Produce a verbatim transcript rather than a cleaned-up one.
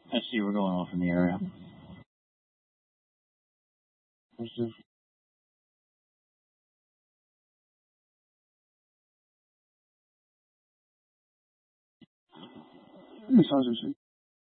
I see we're going off in the area. This is this is